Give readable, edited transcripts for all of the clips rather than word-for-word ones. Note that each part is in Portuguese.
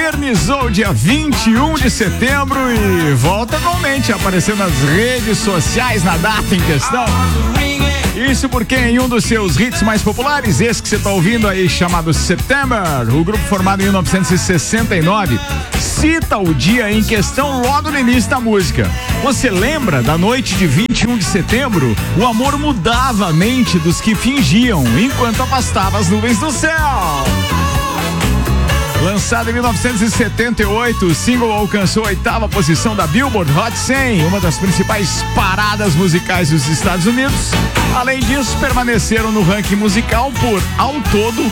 eternizou o dia 21 de setembro e volta anualmente a aparecer nas redes sociais na data em questão. Isso porque em um dos seus hits mais populares, esse que você está ouvindo aí, chamado September, o grupo formado em 1969 cita o dia em questão logo no início da música. Você lembra da noite de 21 de setembro? O amor mudava a mente dos que fingiam enquanto afastava as nuvens do céu. Lançado em 1978, o single alcançou a 8ª posição da Billboard Hot 100, uma das principais paradas musicais dos Estados Unidos. Além disso, permaneceram no ranking musical por, ao todo,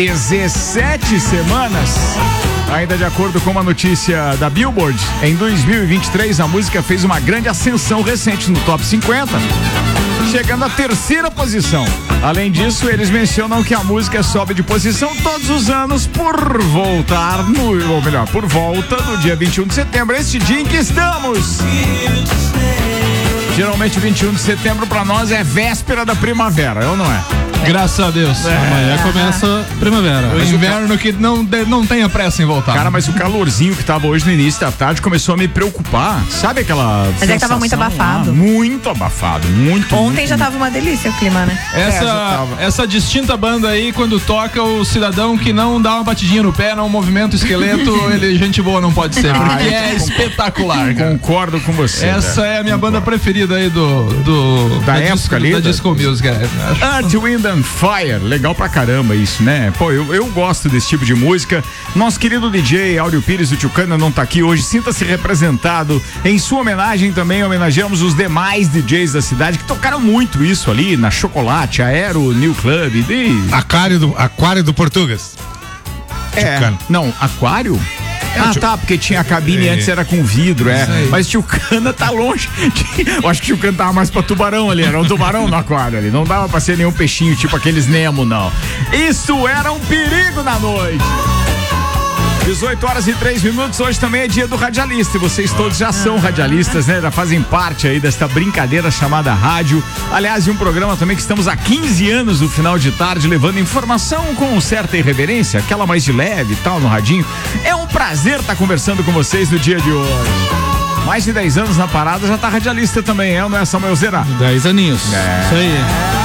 17 semanas. Ainda de acordo com uma notícia da Billboard, em 2023 a música fez uma grande ascensão recente no Top 50, chegando à 3ª posição. Além disso, eles mencionam que a música sobe de posição todos os anos por voltar por volta do dia 21 de setembro, este dia em que estamos. Geralmente 21 de setembro pra nós é véspera da primavera, ou não é? Graças a Deus. Amanhã começa a primavera. O inverno que não tenha pressa em voltar. Cara, mas o calorzinho que tava hoje no início da tarde começou a me preocupar. Sabe aquela Mas é que tava muito abafado. Muito abafado, muito. Ontem já tava uma delícia o clima, né? Essa distinta banda aí, quando toca, o cidadão que não dá uma batidinha no pé, não movimenta o esqueleto, ele gente boa não pode ser, porque é espetacular, cara. Concordo com você. Essa é a minha banda preferida aí da época ali. Da Disco Music. Earth, Wind and Fire, legal pra caramba isso, né? Pô, eu gosto desse tipo de música. Nosso querido DJ Áureo Pires do Tchucana não tá aqui hoje, sinta-se representado. Em sua homenagem também homenageamos os demais DJs da cidade que tocaram muito isso ali na Chocolate, Aero, New Club e... Aquário do Portugas. Não, Aquário? Tá, porque tinha a cabine antes era com vidro, mas Tchucana tá longe. Eu acho que Tchucana tava mais pra tubarão ali, era um tubarão no aquário ali, não dava pra ser nenhum peixinho tipo aqueles Nemo, não. Isso era um perigo na noite. 18h03, hoje também é dia do radialista e vocês todos já são radialistas, né? Já fazem parte aí desta brincadeira chamada rádio. Aliás, um programa também que estamos há 15 anos no final de tarde levando informação com certa irreverência, aquela mais de leve e tal no radinho. É um prazer estar conversando com vocês no dia de hoje. Mais de 10 anos na parada, já tá radialista também, não é, Samuel Zera? 10 aninhos. Isso aí.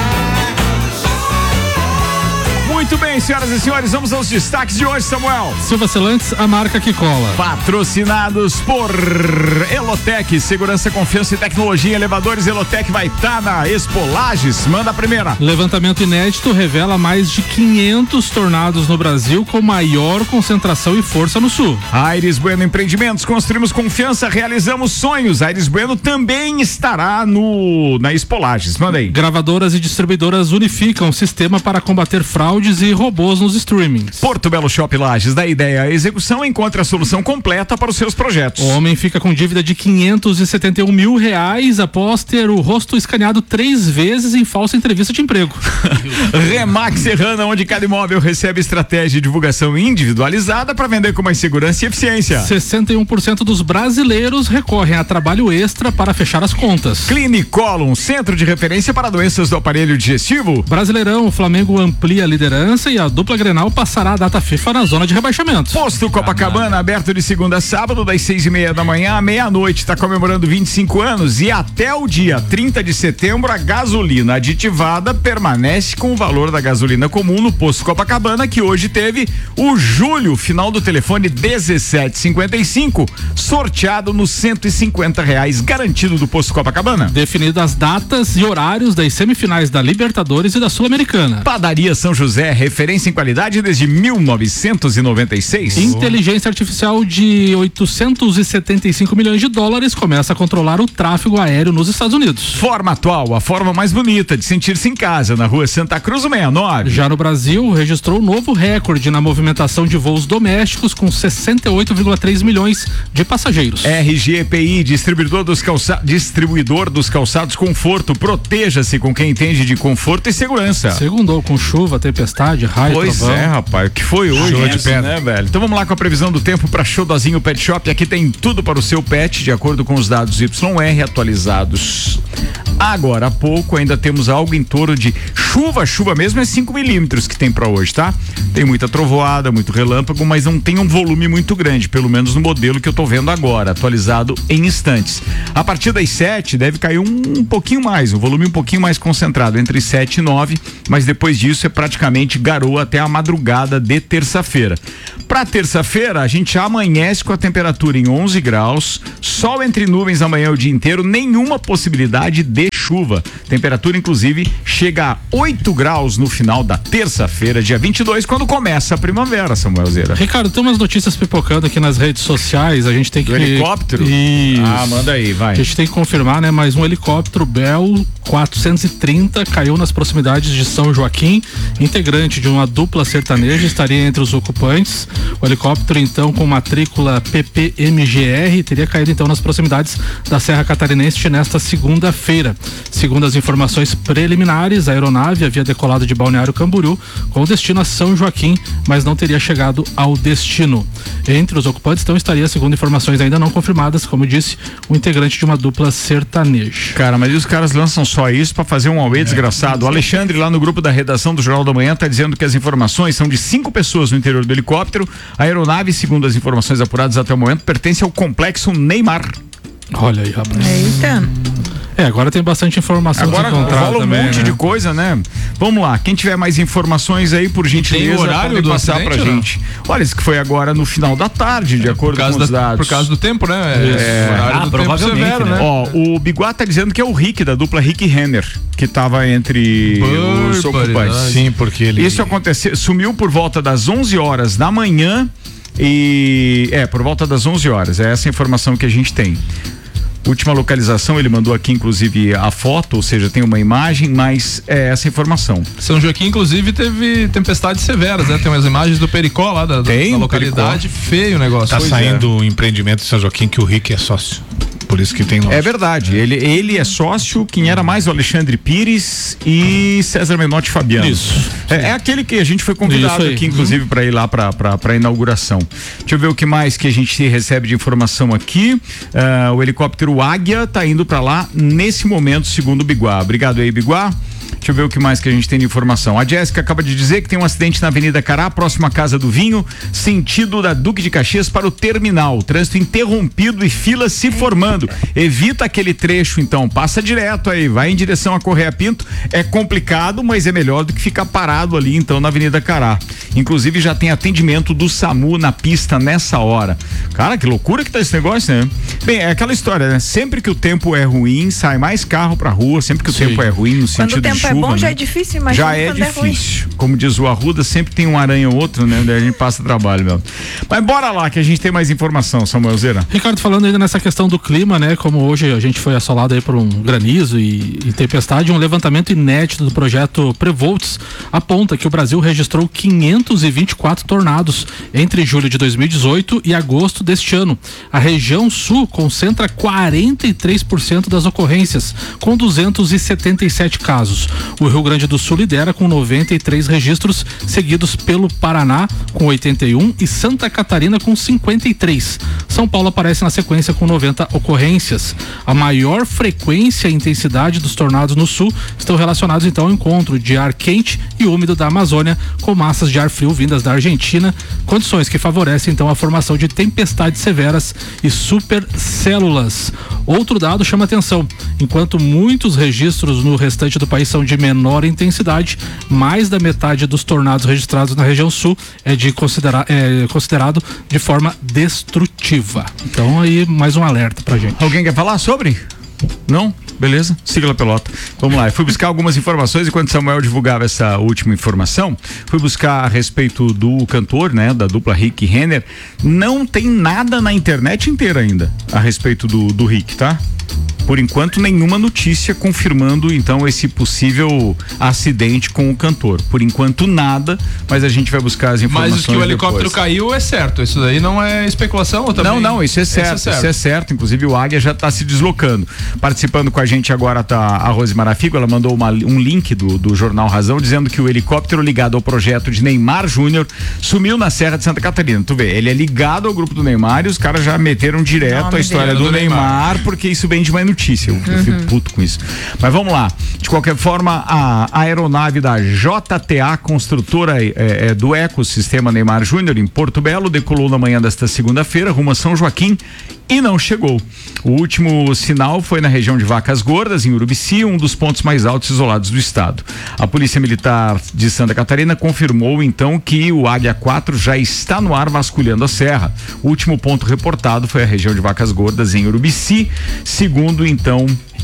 Muito bem, senhoras e senhores, vamos aos destaques de hoje, Samuel. Silva Celantes, a marca que cola. Patrocinados por Elotec, segurança, confiança e tecnologia em elevadores. Elotec vai estar na Expo Lages. Manda a primeira. Levantamento inédito revela mais de 500 tornados no Brasil com maior concentração e força no sul. Aires Bueno Empreendimentos, construímos confiança, realizamos sonhos. Aires Bueno também estará na Expo Lages. Manda aí. Gravadoras e distribuidoras unificam o sistema para combater fraudes e robôs nos streamings. Porto Belo Shop Lages, da ideia à execução, encontra a solução completa para os seus projetos. O homem fica com dívida de R$571 mil após ter o rosto escaneado 3 vezes em falsa entrevista de emprego. Remax Serrana, onde cada imóvel recebe estratégia de divulgação individualizada para vender com mais segurança e eficiência. 61% dos brasileiros recorrem a trabalho extra para fechar as contas. Clinicolum, centro de referência para doenças do aparelho digestivo. Brasileirão, o Flamengo amplia a liderança e a dupla Grenal passará a data FIFA na zona de rebaixamento. Posto Copacabana, aberto de segunda a sábado, das 6:30 da manhã à meia-noite, está comemorando 25 anos e até o dia 30 de setembro a gasolina aditivada permanece com o valor da gasolina comum no Posto Copacabana, que hoje teve o Júlio, final do telefone 1755, sorteado nos R$150 garantido do Posto Copacabana. Definidas as datas e horários das semifinais da Libertadores e da Sul-Americana. Padaria São José, referência em qualidade desde 1996. Inteligência artificial de $875 milhões começa a controlar o tráfego aéreo nos Estados Unidos. Forma Atual, a forma mais bonita de sentir-se em casa, na rua Santa Cruz 69. Já no Brasil, registrou um novo recorde na movimentação de voos domésticos com 68,3 milhões de passageiros. RGPI, distribuidor dos calçados Conforto, proteja-se com quem entende de conforto e segurança. Segundou com chuva, tempestade, raio, pois trovão. Rapaz, o que foi hoje? Show de pedra, né, velho? Então vamos lá com a previsão do tempo para Xodozinho Pet Shop. Aqui tem tudo para o seu pet, de acordo com os dados YR atualizados Agora há pouco ainda temos algo em torno de chuva mesmo é 5 milímetros que tem para hoje, tá? Tem muita trovoada, muito relâmpago, mas não tem um volume muito grande, pelo menos no modelo que eu tô vendo agora, atualizado em instantes. A partir das 7 deve cair um pouquinho mais, um volume um pouquinho mais concentrado, entre 7 e 9, mas depois disso é praticamente garoa até a madrugada de terça-feira. Para terça-feira, a gente amanhece com a temperatura em 11 graus, sol entre nuvens amanhã o dia inteiro, nenhuma possibilidade de chuva. Temperatura, inclusive, chega a 8 graus no final da terça-feira, dia 22, quando começa a primavera, Samuel Zera. Ricardo, tem umas notícias pipocando aqui nas redes sociais, a gente tem que... Do helicóptero? Isso. Manda aí, vai. A gente tem que confirmar, né? Mas um helicóptero Bell 430 caiu nas proximidades de São Joaquim, integrante de uma dupla sertaneja, estaria entre os ocupantes. O helicóptero, então, com matrícula PPMGR, teria caído, então, nas proximidades da Serra Catarinense nesta segunda-feira. Segundo as informações preliminares, a aeronave havia decolado de Balneário Camboriú com destino a São Joaquim, mas não teria chegado ao destino. Entre os ocupantes, então, estaria, segundo informações ainda não confirmadas, como eu disse, um integrante de uma dupla sertaneja. Cara, mas os caras lançam só isso pra fazer um auê desgraçado. O Alexandre, lá no grupo da redação do Jornal da Manhã, tá dizendo que as informações são de 5 pessoas no interior do helicóptero. A aeronave, segundo as informações apuradas até o momento, pertence ao complexo Neymar. Olha aí, rapaz. Eita. Agora tem bastante informação agora rola um também, monte, né, de coisa, né? Vamos lá, quem tiver mais informações aí, por gentileza, tem o horário pode do passar acidente, pra gente. Olha, isso que foi agora no final da tarde, de acordo com os dados. Por causa do tempo, né? O horário do tempo severo, né? Ó, o Biguá tá dizendo que é o Rick, da dupla Rick e Renner, que tava entre os ocupantes. Sim, porque ele... Isso aconteceu, sumiu por volta das 11 horas da manhã por volta das 11 horas, é essa a informação que a gente tem. Última localização, ele mandou aqui inclusive a foto, ou seja, tem uma imagem, mas é essa informação. São Joaquim, inclusive, teve tempestades severas, né? Tem umas imagens do Pericó lá da localidade, Pericó. Feio o negócio. Tá saindo o empreendimento de São Joaquim que o Rick é sócio. Por isso que tem nome. É verdade, ele é sócio, quem era mais o Alexandre Pires e César Menotti Fabiano. Isso. É aquele que a gente foi convidado aqui, inclusive, para ir lá pra inauguração. Deixa eu ver o que mais que a gente recebe de informação aqui. O helicóptero Águia tá indo para lá nesse momento, segundo o Biguá. Obrigado aí, Biguá. Deixa eu ver o que mais que a gente tem de informação. A Jéssica acaba de dizer que tem um acidente na Avenida Cará, próximo à Casa do Vinho, sentido da Duque de Caxias para o terminal. Trânsito interrompido e filas se formando. Evita aquele trecho, então. Passa direto aí, vai em direção a Correia Pinto. É complicado, mas é melhor do que ficar parado ali, então, na Avenida Cará. Inclusive, já tem atendimento do SAMU na pista nessa hora. Cara, que loucura que tá esse negócio, né? Bem, é aquela história, né? Sempre que o tempo é ruim, sai mais carro pra rua. Sempre que o tempo é ruim, no sentido de chuva, é bom, né? já é difícil, mas já é difícil. Como diz o Arruda, sempre tem um aranha ou outro, né? Daí a gente passa trabalho, meu. Mas bora lá que a gente tem mais informação, Samuel Zera. Ricardo, falando ainda nessa questão do clima, né? Como hoje a gente foi assolado aí por um granizo e tempestade, um levantamento inédito do projeto Prevolts aponta que o Brasil registrou 524 tornados entre julho de 2018 e agosto deste ano. A região sul concentra 43% das ocorrências, com 277 casos. O Rio Grande do Sul lidera com 93 registros, seguidos pelo Paraná com 81 e Santa Catarina com 53. São Paulo aparece na sequência com 90 ocorrências. A maior frequência e intensidade dos tornados no sul estão relacionados então ao encontro de ar quente e úmido da Amazônia com massas de ar frio vindas da Argentina, condições que favorecem então a formação de tempestades severas e supercélulas. Outro dado chama atenção: enquanto muitos registros no restante do país são de menor intensidade, mais da metade dos tornados registrados na região sul é considerado de forma destrutiva. Então aí mais um alerta pra gente. Alguém quer falar sobre? Não? Beleza? Siga a pelota. Vamos lá, eu fui buscar algumas informações enquanto Samuel divulgava essa última informação. Fui buscar a respeito do cantor, né? Da dupla Rick e Renner. Não tem nada na internet inteira ainda a respeito do Rick, tá? Por enquanto, nenhuma notícia confirmando, então, esse possível acidente com o cantor. Por enquanto, nada, mas a gente vai buscar as informações. Mas que o helicóptero depois. Caiu é certo, isso daí não é especulação ou também? Não, isso é certo, isso é certo. Inclusive, o Águia já está se deslocando. Participando com a gente agora tá a Rose Marafigo, ela mandou um link do Jornal Razão, dizendo que o helicóptero ligado ao projeto de Neymar Júnior sumiu na Serra de Santa Catarina. Tu vê, ele é ligado ao grupo do Neymar e os caras já meteram direto a história do Neymar, porque isso vem de uma notícia. notícia. Eu fico puto com isso. Mas vamos lá. De qualquer forma, a aeronave da JTA, construtora do ecossistema Neymar Júnior, em Porto Belo, decolou na manhã desta segunda-feira rumo a São Joaquim e não chegou. O último sinal foi na região de Vacas Gordas, em Urubici, um dos pontos mais altos isolados do estado. A Polícia Militar de Santa Catarina confirmou então que o Águia 4 já está no ar vasculhando a serra. O último ponto reportado foi a região de Vacas Gordas, em Urubici, segundo então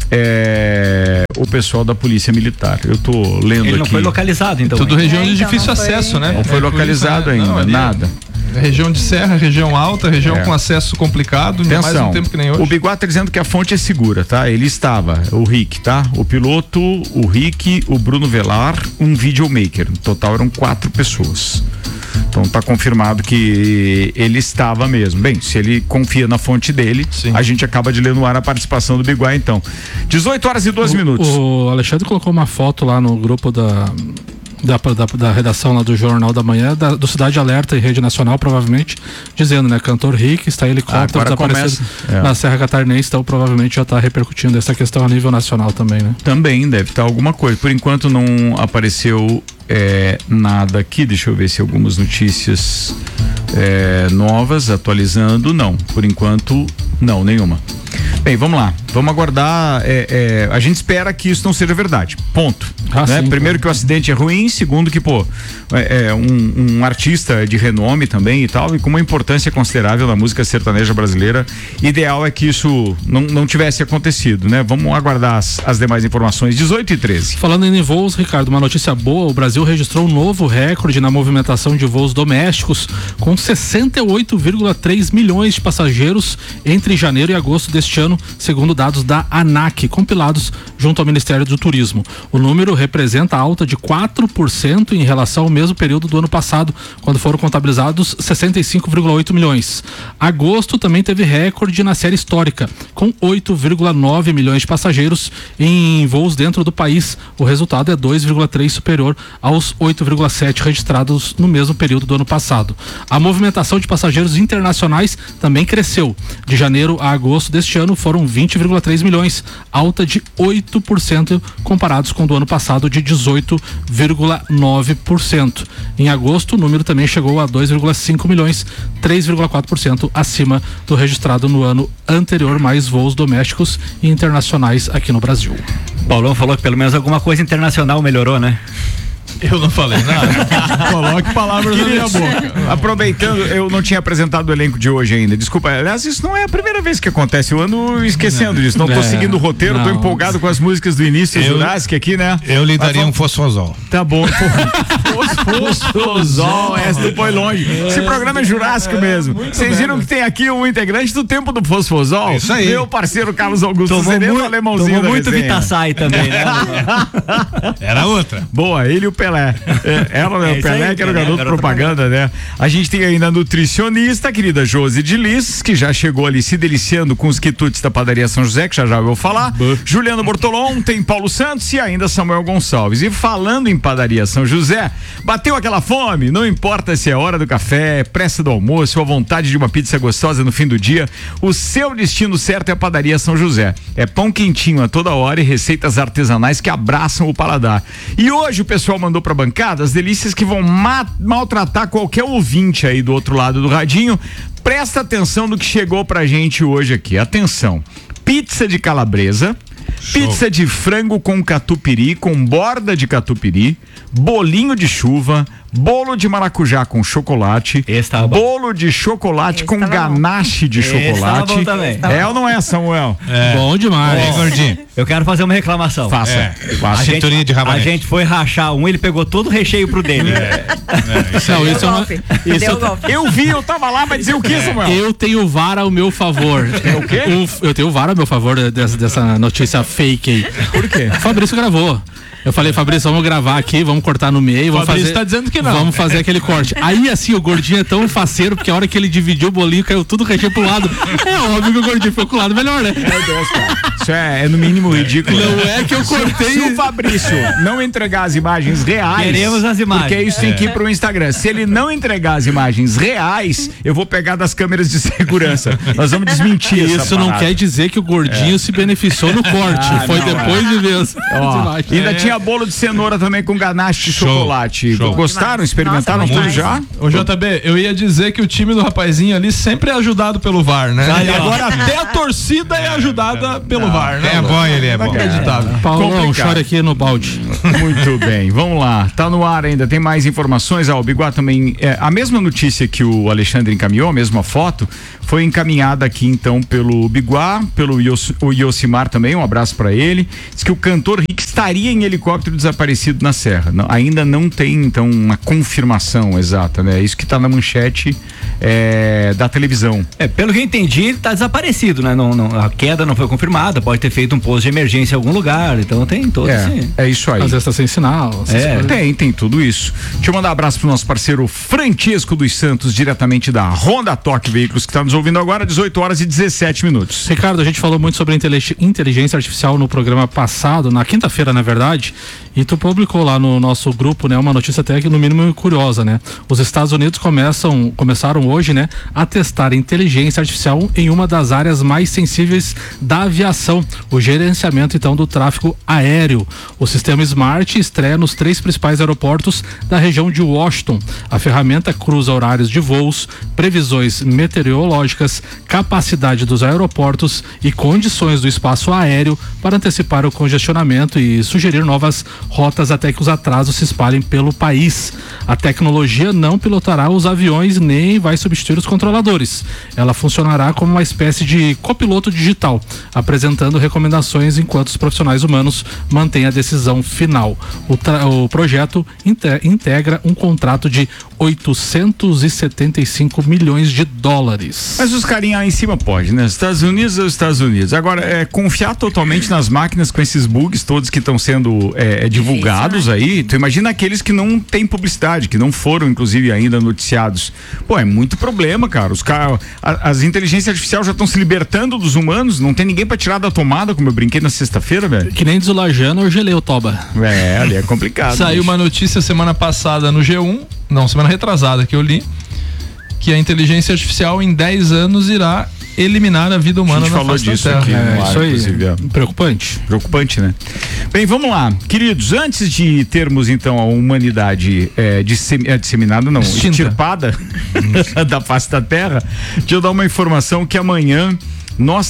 o pessoal da Polícia Militar. Eu tô lendo aqui. Ele não foi localizado, então. Tudo região de então difícil não foi- acesso, né? Não foi localizado ainda, Não, ali nada. é região de serra, região alta, região com acesso complicado, ainda mais Atenção, no tempo que nem hoje. o Biguá tá dizendo que a fonte é segura, tá? Ele estava, o Rick, tá? O piloto, o Rick, o Bruno Velar, um videomaker. No total eram 4 pessoas. Então tá confirmado que ele estava mesmo. Bem, se ele confia na fonte dele, Sim. a gente acaba de ler no ar a participação do Biguá, então. 18 horas e 2 minutos. O Alexandre colocou uma foto lá no grupo da redação lá do Jornal da Manhã, do Cidade Alerta e Rede Nacional, provavelmente, dizendo, né? Cantor Rick está em helicóptero Agora desaparecido começa. na Serra Catarinense, então provavelmente já está repercutindo essa questão a nível nacional também, né? Também deve estar alguma coisa. Por enquanto não apareceu nada aqui. Deixa eu ver se algumas notícias novas, atualizando. Não, por enquanto não, nenhuma. Bem, vamos lá. Vamos aguardar. A gente espera que isso não seja verdade. Ponto. Né? Sim, Primeiro que o acidente é ruim, segundo que, um artista de renome também e tal, e com uma importância considerável na música sertaneja brasileira. Ideal é que isso não tivesse acontecido, né? Vamos aguardar as demais informações. 18 e 13. Falando em voos, Ricardo, uma notícia boa: o Brasil registrou um novo recorde na movimentação de voos domésticos, com 68,3 milhões de passageiros entre janeiro e agosto deste ano, segundo dados da ANAC, compilados junto ao Ministério do Turismo. O número representa alta de 4% em relação ao mesmo período do ano passado, quando foram contabilizados 65,8 milhões. Agosto também teve recorde na série histórica, com 8,9 milhões de passageiros em voos dentro do país. O resultado é 2,3 superior aos 8,7 registrados no mesmo período do ano passado. A movimentação de passageiros internacionais também cresceu. De janeiro a agosto deste ano foram 20,3 milhões, alta de 8% comparados com o do ano passado de 18,9%. Em agosto, o número também chegou a 2,5 milhões, 3,4% acima do registrado no ano anterior, mais voos domésticos e internacionais aqui no Brasil. Paulão falou que pelo menos alguma coisa internacional melhorou, né? Eu não falei nada. Coloque palavras na minha boca. Aproveitando, eu não tinha apresentado o elenco de hoje ainda. Desculpa, aliás, isso não é a primeira vez que acontece. Eu ando esquecendo disso. Não tô seguindo o roteiro, tô empolgado com as músicas do início do Jurassic aqui, né? Eu lhe daria um fosfosol. Tá bom. Fosfosol, essa tu foi longe. Esse programa é Jurássico mesmo. Vocês viram que tem aqui um integrante do tempo do Fosfosol? Isso aí. Meu parceiro Carlos Augusto Sereno, alemãozinho Tomou da muito resenha. Vitaçai também, né? Era outra. Boa, ele e o Pelé. Ela, né? O isso Pelé, aí, que era o Pelé, garoto garoto propaganda, né? A gente tem ainda a nutricionista, a querida Josi de Liz, que já chegou ali se deliciando com os quitutes da padaria São José, que já eu vou falar. Juliano Bortolom, tem Paulo Santos e ainda Samuel Gonçalves. E falando em padaria São José, bateu aquela fome? Não importa se é hora do café, pressa do almoço ou a vontade de uma pizza gostosa no fim do dia, o seu destino certo é a padaria São José. É pão quentinho a toda hora e receitas artesanais que abraçam o paladar. E hoje o pessoal mandou pra bancada as delícias que vão maltratar qualquer ouvinte aí do outro lado do radinho. Presta atenção no que chegou pra gente hoje aqui. Atenção. Pizza de calabresa, pizza de frango com catupiry, com borda de catupiry, bolinho de chuva, bolo de maracujá com chocolate, bolo de chocolate com ganache de chocolate. Bom também. É ou não é, Samuel? Bom demais. É, gordinho. Eu quero fazer uma reclamação. Faça. A Cinturinha de gente, a rabanete. gente foi rachar um, ele pegou todo o recheio pro dele. Não, isso eu Deu golpe. Eu vi, eu tava lá, mas dizer o que, Samuel? Eu tenho VAR ao meu favor. o quê? Eu tenho VAR ao meu favor dessa notícia fake aí. Por quê? O Fabrício gravou. Eu falei, Fabrício, vamos gravar aqui, vamos cortar no meio, vamos Fabrício fazer. tá dizendo que não. Vamos fazer aquele corte. Aí, assim, o gordinho é tão faceiro, porque a hora que ele dividiu o bolinho, caiu tudo recheio pro lado. É óbvio que o gordinho ficou com o lado melhor, né? Meu Deus, cara. isso é no mínimo ridículo. Não é que eu cortei. Se o Fabrício não entregar as imagens reais, queremos as imagens. porque isso tem que ir pro Instagram. Se ele não entregar as imagens reais, eu vou pegar das câmeras de segurança. Nós vamos desmentir Isso não quer dizer que o gordinho se beneficiou no corte. Foi depois de ver. Ainda tinha bolo de cenoura também com ganache de chocolate. Show. Gostaram? Experimentaram Nossa, tudo demais. já? Ô JB, eu ia dizer que o time do rapazinho ali sempre é ajudado pelo VAR, né? E agora até a torcida é ajudada pelo VAR, né? É bom, ele é bom. Inacreditável. Paulão, Complicado. chora aqui no balde. Muito bem, vamos lá. Tá no ar ainda, tem mais informações. O Biguá também. A mesma notícia que o Alexandre encaminhou, a mesma foto, foi encaminhada aqui então pelo Biguá, pelo o Yosimar também. Um abraço pra ele. Diz que o cantor Rick estaria em helicóptero desaparecido na Serra. Ainda não tem então uma confirmação exata, né? Isso que tá na manchete da televisão. Pelo que eu entendi, ele tá desaparecido, né? A queda não foi confirmada, pode ter feito um pouso de emergência em algum lugar, então tem todo esse... É isso aí. Às vezes tá sem sinal. Tem tudo isso. Deixa eu mandar um abraço pro nosso parceiro Francisco dos Santos, diretamente da Honda Toque Veículos, que tá nos ouvindo agora, 18 horas e 17 minutos. Ricardo, a gente falou muito sobre inteligência artificial no programa passado, na quinta-feira, na verdade, e tu publicou lá no nosso grupo, né, uma notícia até que no mínimo curiosa, né? Os Estados Unidos começaram hoje, né, a testar inteligência artificial em uma das áreas mais sensíveis da aviação, o gerenciamento então do tráfego aéreo. O sistema Smart estreia nos 3 principais aeroportos da região de Washington. A ferramenta cruza horários de voos, previsões meteorológicas, capacidade dos aeroportos e condições do espaço aéreo para antecipar o congestionamento e sugerir novas rotas até que os atrasos se espalhem pelo país. A tecnologia não pilotará os aviões nem vai substituir os controladores. Ela funcionará como uma espécie de copiloto digital, apresentando recomendações enquanto os profissionais humanos mantêm a decisão final. O projeto integra um contrato de 875 milhões de dólares. Mas os carinha lá em cima pode, né? Estados Unidos é os Estados Unidos. Agora, confiar totalmente nas máquinas com esses bugs todos que estão sendo divulgados aí, tu imagina aqueles que não tem publicidade, que não foram, inclusive, ainda noticiados. Pô, é muito problema, cara. As inteligências artificiais já estão se libertando dos humanos, não tem ninguém pra tirar da tomada, como eu brinquei na sexta-feira, velho. Que nem diz o Lajano, eu gelei o toba. Ali é complicado. Saiu uma notícia semana passada no G1, semana retrasada que eu li, que a inteligência artificial em 10 anos irá eliminar a vida humana na face da Terra. Aqui no ar, isso aí, inclusive. Preocupante. Preocupante, né? Bem, vamos lá. Queridos, antes de termos então a humanidade disseminada, não, extirpada da face da Terra, deixa eu dar uma informação que amanhã nós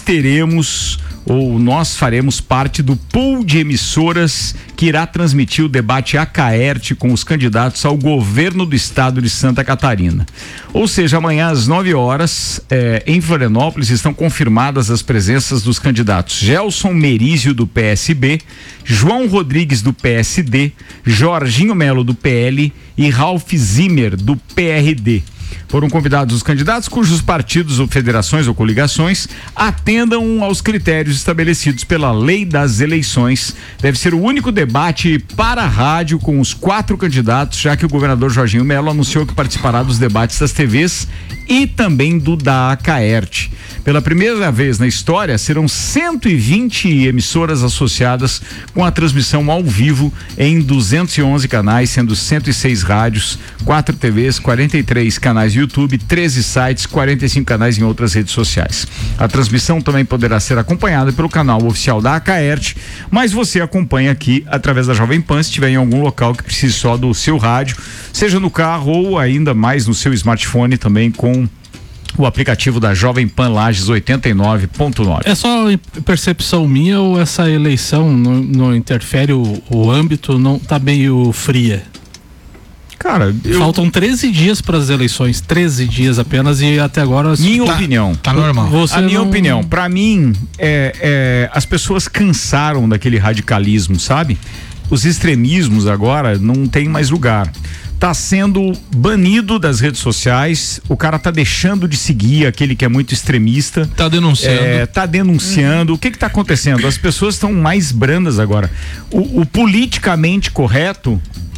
faremos parte do pool de emissoras que irá transmitir o debate Acaerte com os candidatos ao governo do estado de Santa Catarina. Ou seja, amanhã às 9 horas, em Florianópolis, estão confirmadas as presenças dos candidatos Gelson Merizio, do PSB, João Rodrigues, do PSD, Jorginho Melo, do PL e Ralph Zimmer, do PRD. Foram convidados os candidatos cujos partidos ou federações ou coligações atendam aos critérios estabelecidos pela Lei das Eleições. Deve ser o único debate para a rádio com os 4 candidatos, já que o governador Jorginho Melo anunciou que participará dos debates das TVs e também do da Acaerte. Pela primeira vez na história, serão 120 emissoras associadas com a transmissão ao vivo em 211 canais, sendo 106 rádios, 4 TVs, 43 canais YouTube, 13 sites, 45 canais em outras redes sociais. A transmissão também poderá ser acompanhada pelo canal oficial da Acaerte, mas você acompanha aqui através da Jovem Pan, se estiver em algum local que precise só do seu rádio, seja no carro ou ainda mais no seu smartphone também com o aplicativo da Jovem Pan Lages 89.9. É só percepção minha ou essa eleição não interfere o âmbito, não tá meio fria? Cara, faltam 13 dias para as eleições, 13 dias apenas, e até agora... Minha opinião. Tá normal. A minha opinião, pra mim, as pessoas cansaram daquele radicalismo, sabe? Os extremismos agora não tem mais lugar. Tá sendo banido das redes sociais, o cara tá deixando de seguir aquele que é muito extremista. Tá denunciando. Tá denunciando. O que tá acontecendo? As pessoas estão mais brandas agora. O politicamente correto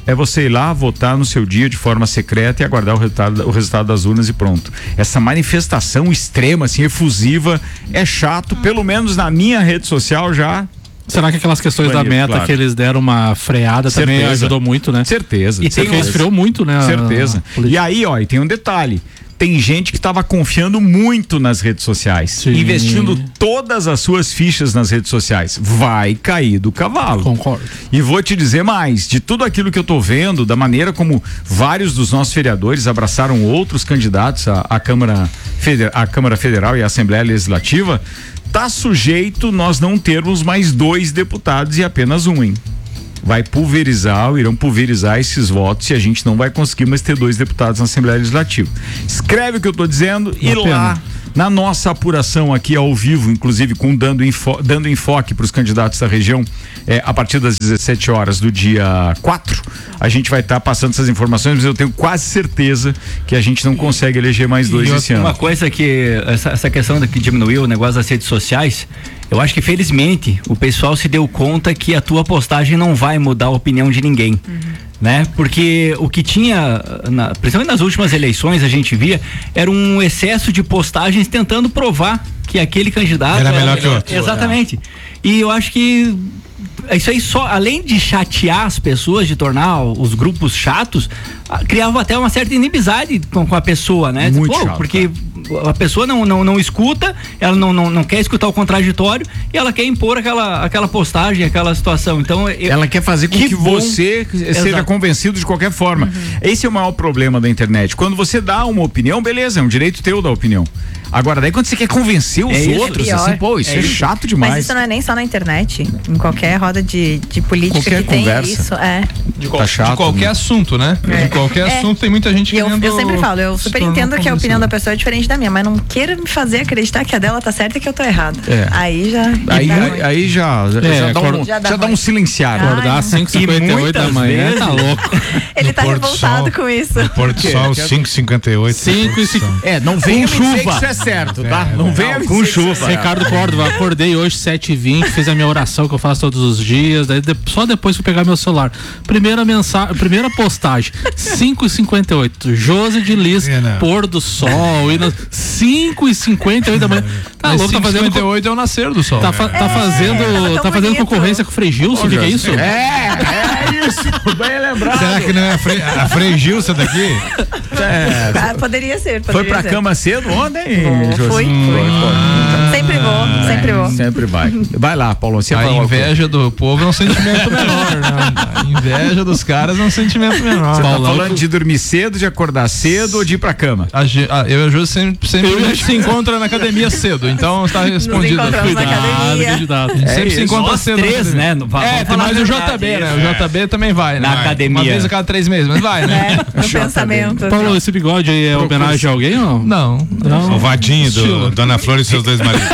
é você ir lá votar no seu dia de forma secreta e aguardar o resultado das urnas e pronto. Essa manifestação extrema, assim, efusiva, é chato, pelo menos na minha rede social já. Será que aquelas questões da meta, claro, que eles deram uma freada também ajudou muito, né? Certeza. E tem esfriou muito, né? Certeza. E aí, ó, e tem um detalhe. Tem gente que estava confiando muito nas redes sociais, sim, investindo todas as suas fichas nas redes sociais. Vai cair do cavalo. Concordo. E vou te dizer mais, de tudo aquilo que eu tô vendo, da maneira como vários dos nossos vereadores abraçaram outros candidatos à Câmara Federal e à Assembleia Legislativa, tá sujeito nós não termos mais 2 deputados e apenas um, hein? Irão pulverizar esses votos e a gente não vai conseguir mais ter 2 deputados na Assembleia Legislativa. Escreve o que eu tô dizendo e lá na nossa apuração aqui ao vivo, inclusive dando enfoque para os candidatos da região, a partir das 17 horas do dia 4, a gente vai estar passando essas informações, mas eu tenho quase certeza que a gente não consegue eleger mais 2 esse ano. Uma coisa que essa questão que diminuiu o negócio das redes sociais, eu acho que felizmente o pessoal se deu conta que a tua postagem não vai mudar a opinião de ninguém. Né? Porque o que tinha, principalmente nas últimas eleições, a gente via, era um excesso de postagens tentando provar que aquele candidato era melhor que o outro. Exatamente. E eu acho que isso aí, só além de chatear as pessoas, de tornar os grupos chatos, criava até uma certa inimizade com a pessoa, né? Muito chato, porque a pessoa não escuta, ela não quer escutar o contraditório e ela quer impor aquela postagem, aquela situação. Então ela quer fazer com que você seja convencido de qualquer forma. Esse é o maior problema da internet. Quando você dá uma opinião, beleza, é um direito teu dar opinião. Agora, daí quando você quer convencer os outros, assim, pô, isso é chato demais. Mas isso não é nem só na internet, em qualquer roda de política qualquer que conversa. Tem isso, de qualquer assunto, né? De qualquer assunto tem muita gente querendo. Eu sempre falo, eu super entendo que a opinião da pessoa é diferente da minha, mas não queira me fazer acreditar que a dela tá certa e que eu tô errado. Aí já dá um silenciar. Acordar às 5h58 da manhã, tá louco. Ele tá revoltado com isso. No Porto Sol, 5h58. Não venha me dizer que isso é certo, tá? Não venha com chuva. Ricardo Córdova, acordei hoje 7h20, fiz a minha oração que eu faço todos os dias, daí só depois fui pegar meu celular. Primeira postagem, 5h58, Josi de Liz, pôr do sol, 5h58 da manhã. Tá louco, tá fazendo 5h58 é o nascer do sol. Tá fazendo concorrência com o Frei Gilson, o que é isso? É isso, bem lembrado. Será que não é a Frei Gilson daqui? Poderia ser. Foi pra cama cedo ontem? Foi. Sempre vou. Sempre vai. Vai lá, Paulo. A inveja do povo é um sentimento menor, né? A inveja dos caras é um sentimento menor. Você tá falando de dormir cedo, de acordar cedo ou de ir pra cama? Eu e a Ju sempre a gente se encontra na academia cedo, então está respondido. Cuidado. A gente sempre se encontra cedo. 3, né? Tem mais o JB, né? O JB também vai, né? Na academia. Uma vez a cada 3 meses, mas vai, né? No pensamento. Paulo, esse bigode aí é homenagem a alguém ou não? Não. O vadinho do Dona Flor e seus 2 maridos.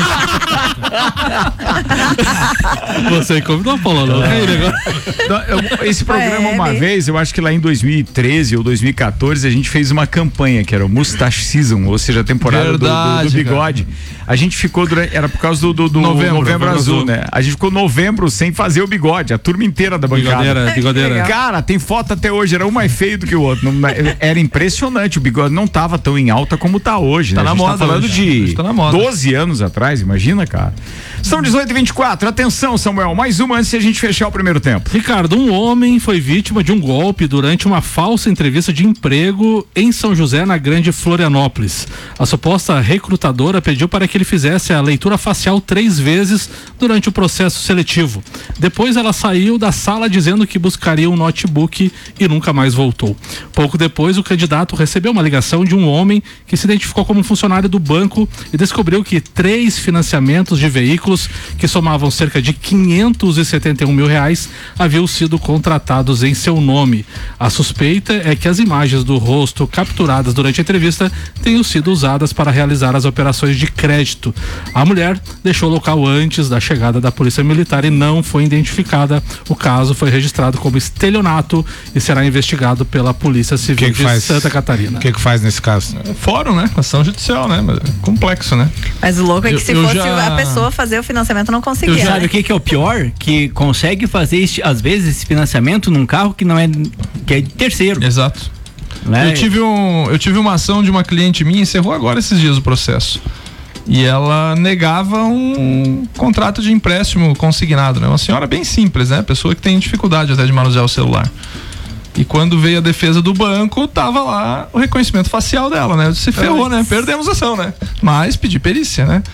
Você convidou, Paulo, não? Esse programa uma vez, eu acho que lá em 2013 ou 2014, a gente fez uma campanha que era o Mustache Season, ou seja, a temporada do bigode. Cara. A gente ficou era por causa do Novembro Azul, né? A gente ficou novembro sem fazer o bigode, a turma inteira da bancada. Bigodeira. Cara, tem foto até hoje, era um mais feio do que o outro. Era impressionante, o bigode não tava tão em alta como tá hoje, né? Tá na moda, tá falando de 12 anos atrás, imagina, cara. São 18h24, atenção, Samuel, mais uma antes de a gente fechar o primeiro tempo. Ricardo, um homem foi vítima de um golpe durante uma falsa entrevista de emprego em São José, na Grande Florianópolis. A suposta recrutadora pediu para que ele fizesse a leitura facial 3 vezes durante o processo seletivo. Depois ela saiu da sala dizendo que buscaria um notebook e nunca mais voltou. Pouco depois, o candidato recebeu uma ligação de um homem que se identificou como funcionário do banco e descobriu que 3 financiamentos de veículos que somavam cerca de R$571 mil haviam sido contratados em seu nome. A suspeita é que as imagens do rosto capturadas durante a entrevista tenham sido usadas para realizar as operações de crédito. A mulher deixou o local antes da chegada da polícia militar e não foi identificada. O caso foi registrado como estelionato e será investigado pela Polícia Civil de Santa Catarina. O que faz nesse caso? Fórum, né? Ação judicial, né? Mas é complexo, né? Mas o louco é que se fosse a pessoa fazer o financiamento, não conseguia. Sabe o que é o pior? Que consegue fazer, às vezes, esse financiamento num carro que não é, que é de terceiro. Exato. Né? Eu tive uma ação de uma cliente minha, encerrou agora esses dias o processo. E ela negava um contrato de empréstimo consignado, né? Uma senhora bem simples, né? Pessoa que tem dificuldade até de manusear o celular. E quando veio a defesa do banco, tava lá o reconhecimento facial dela, né? Se ferrou, né? Perdemos a ação, né? Mas pedi perícia, né?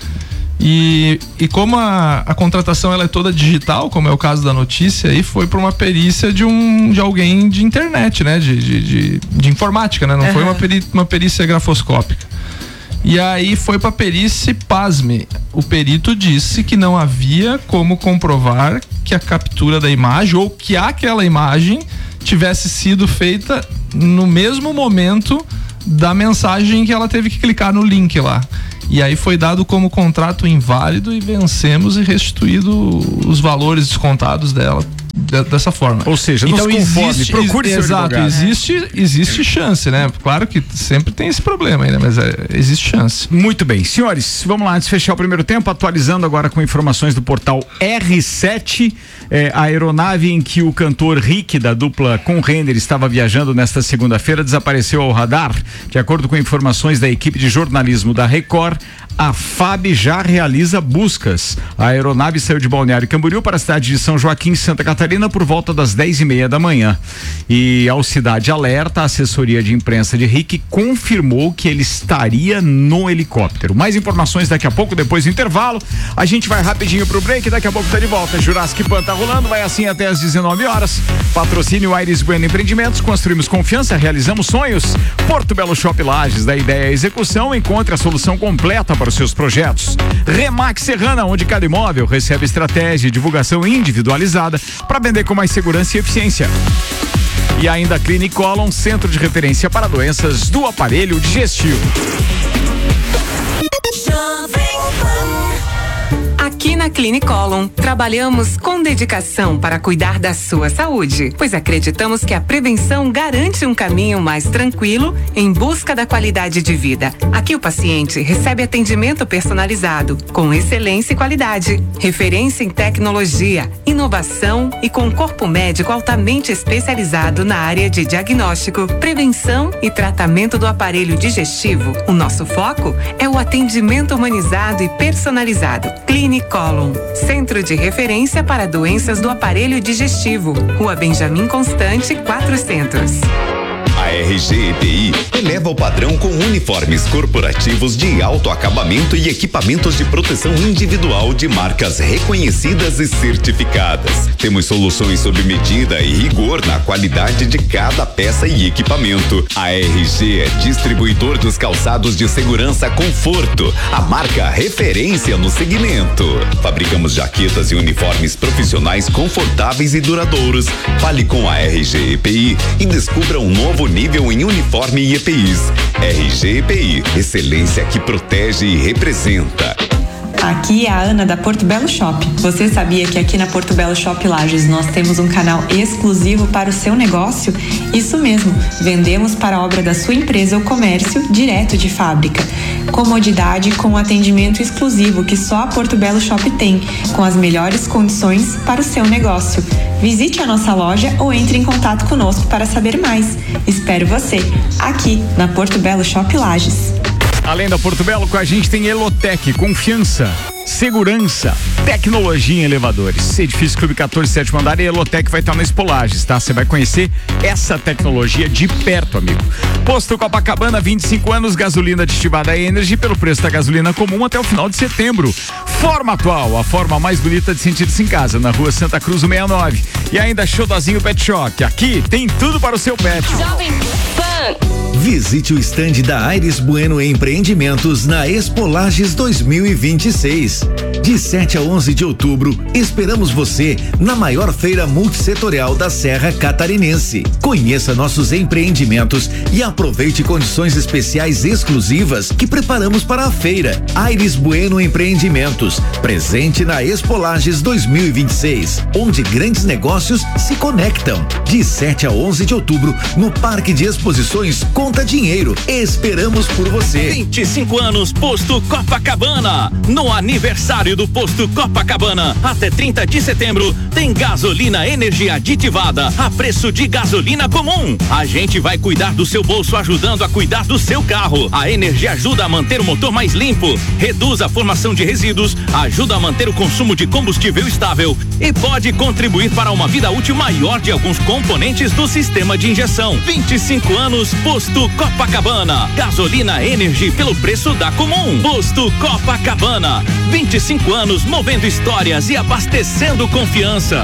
E como a contratação ela é toda digital, como é o caso da notícia, aí foi para uma perícia de alguém de internet, né? De informática, né? Não foi uma perícia grafoscópica. E aí foi pra perícia e, pasme, o perito disse que não havia como comprovar que a captura da imagem ou que aquela imagem tivesse sido feita no mesmo momento da mensagem que ela teve que clicar no link lá. E aí foi dado como contrato inválido e vencemos e restituído os valores descontados dela dessa forma. Ou seja, então existe, procure seu advogado. Existe chance, né? Claro que sempre tem esse problema aí, né? Mas existe chance. Muito bem, senhores, vamos lá, antes de fechar o primeiro tempo, atualizando agora com informações do portal R7, a aeronave em que o cantor Rick, da dupla com Renner, estava viajando nesta segunda-feira, desapareceu ao radar. De acordo com informações da equipe de jornalismo da Record, a FAB já realiza buscas. A aeronave saiu de Balneário Camboriú para a cidade de São Joaquim, Santa Catarina, por volta das 10:30 da manhã. E ao Cidade Alerta, a assessoria de imprensa de Rick confirmou que ele estaria no helicóptero. Mais informações daqui a pouco, depois do intervalo. A gente vai rapidinho pro break, daqui a pouco tá de volta. Jurassic Pan tá rolando, vai assim até às 19 horas. Patrocínio Aires Bueno Empreendimentos, construímos confiança, realizamos sonhos. Porto Belo Shop Lages, da ideia à execução, encontre a solução completa para os seus projetos. Remax Serrana, onde cada imóvel recebe estratégia e divulgação individualizada para vender com mais segurança e eficiência. E ainda a Clinic Colon, centro de referência para doenças do aparelho digestivo. Aqui na Clinic Colon, trabalhamos com dedicação para cuidar da sua saúde, pois acreditamos que a prevenção garante um caminho mais tranquilo em busca da qualidade de vida. Aqui o paciente recebe atendimento personalizado, com excelência e qualidade, referência em tecnologia, inovação e com corpo médico altamente especializado na área de diagnóstico, prevenção e tratamento do aparelho digestivo. O nosso foco é o atendimento humanizado e personalizado. Clinic Colon, centro de referência para doenças do aparelho digestivo. Rua Benjamin Constante, 400. A RG EPI eleva o padrão com uniformes corporativos de alto acabamento e equipamentos de proteção individual de marcas reconhecidas e certificadas. Temos soluções sob medida e rigor na qualidade de cada peça e equipamento. A RG é distribuidor dos calçados de segurança Conforto, a marca referência no segmento. Fabricamos jaquetas e uniformes profissionais confortáveis e duradouros. Fale com a RG EPI e descubra um novo nível em uniforme e EPIs. RG EPI, excelência que protege e representa. Aqui é a Ana da Porto Belo Shop. Você sabia que aqui na Porto Belo Shop Lages nós temos um canal exclusivo para o seu negócio? Isso mesmo, vendemos para a obra da sua empresa ou comércio direto de fábrica. Comodidade com atendimento exclusivo que só a Porto Belo Shop tem, com as melhores condições para o seu negócio. Visite a nossa loja ou entre em contato conosco para saber mais. Espero você aqui na Porto Belo Shop Lages. Além da Porto Belo, com a gente tem Elotec, confiança, segurança, tecnologia em elevadores. Edifício Clube 14, 7º andar, e Elotec vai estar no Expo Lages, tá? Você vai conhecer essa tecnologia de perto, amigo. Posto Copacabana, 25 anos, gasolina aditivada Energy pelo preço da gasolina comum até o final de setembro. Forma Atual, a forma mais bonita de sentir-se em casa, na rua Santa Cruz 69. E ainda Xodozinho Pet Shop, aqui tem tudo para o seu pet. Visite o estande da Aires Bueno Empreendimentos na Expo Lages 2026. De 7 a 11 de outubro, esperamos você na maior feira multissetorial da Serra Catarinense. Conheça nossos empreendimentos e aproveite condições especiais exclusivas que preparamos para a feira. Aires Bueno Empreendimentos, presente na Expo Lages 2026, onde grandes negócios se conectam. De 7 a 11 de outubro, no Parque de Exposições Conta Dinheiro. Esperamos por você. 25 anos Posto Copacabana. No aniversário do Posto Copacabana, até 30 de setembro, tem gasolina energia aditivada a preço de gasolina comum. A gente vai cuidar do seu bolso, ajudando a cuidar do seu carro. A energia ajuda a manter o motor mais limpo, reduz a formação de resíduos, ajuda a manter o consumo de combustível estável e pode contribuir para uma vida útil maior de alguns componentes do sistema de injeção. 25 anos Posto Copacabana. Gasolina Energy pelo preço da comum. Posto Copacabana. 25 anos movendo histórias e abastecendo confiança.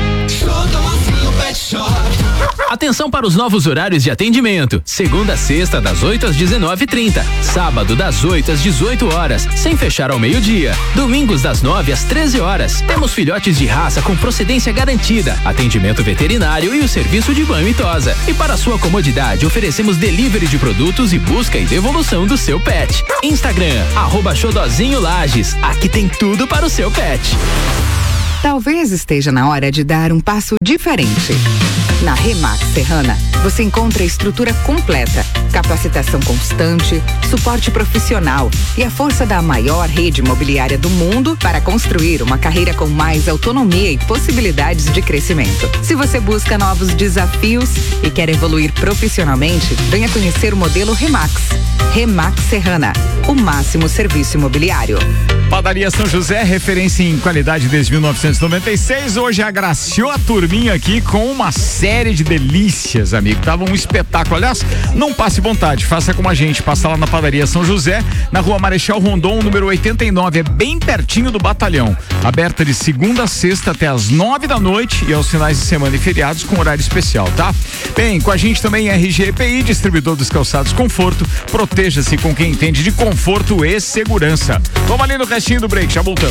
Atenção para os novos horários de atendimento. Segunda a sexta, das 8 às 19h30. Sábado, das 8 às 18 horas, sem fechar ao meio-dia. Domingos, das 9 às 13 horas. Temos filhotes de raça com procedência garantida, atendimento veterinário e o serviço de banho e tosa. E para sua comodidade, oferecemos delivery de produtos e busca e devolução do seu pet. Instagram, @xodozinho-lages. Aqui tem tudo para o seu pet. Talvez esteja na hora de dar um passo diferente. Na Remax Serrana, você encontra estrutura completa, capacitação constante, suporte profissional e a força da maior rede imobiliária do mundo para construir uma carreira com mais autonomia e possibilidades de crescimento. Se você busca novos desafios e quer evoluir profissionalmente, venha conhecer o modelo Remax. Remax Serrana, o máximo serviço imobiliário. Padaria São José, referência em qualidade desde 1996. Hoje agraciou a turminha aqui com uma série de delícias, amigo. Tava um espetáculo. Aliás, não passe vontade, faça como a gente. Passa lá na Padaria São José, na Rua Marechal Rondon, número 89. É bem pertinho do batalhão. Aberta de segunda a sexta até às 9 da noite e aos finais de semana e feriados com horário especial, tá? Bem, com a gente também RG EPI, distribuidor dos calçados Conforto. Proteja-se com quem entende de conforto e segurança. Vamos ali no restinho do break, já voltamos.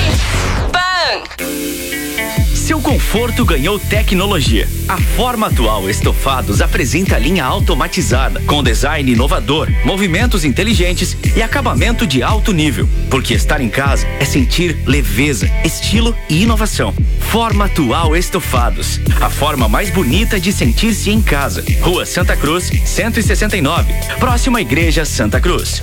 Seu conforto ganhou tecnologia. A Forma Atual Estofados apresenta a linha automatizada, com design inovador, movimentos inteligentes e acabamento de alto nível. Porque estar em casa é sentir leveza, estilo e inovação. Forma Atual Estofados, a forma mais bonita de sentir-se em casa. Rua Santa Cruz, 169, próxima à Igreja Santa Cruz.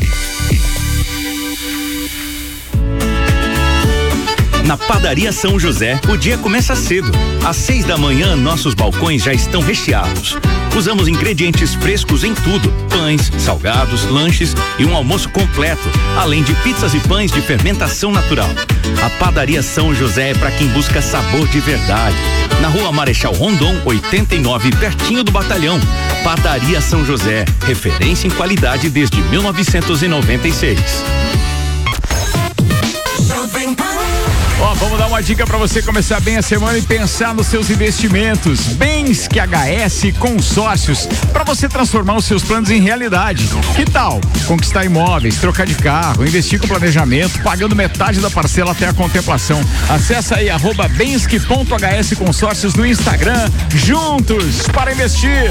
Na Padaria São José, o dia começa cedo. Às 6 da manhã, nossos balcões já estão recheados. Usamos ingredientes frescos em tudo: pães, salgados, lanches e um almoço completo, além de pizzas e pães de fermentação natural. A Padaria São José é para quem busca sabor de verdade. Na Rua Marechal Rondon, 89, pertinho do batalhão. Padaria São José, referência em qualidade desde 1996. Ó, vamos dar uma dica para você começar bem a semana e pensar nos seus investimentos. Bens que HS Consórcios, para você transformar os seus planos em realidade. Que tal conquistar imóveis, trocar de carro, investir com planejamento, pagando metade da parcela até a contemplação? Acesse aí @bensque.hs Consórcios no Instagram. Juntos para investir.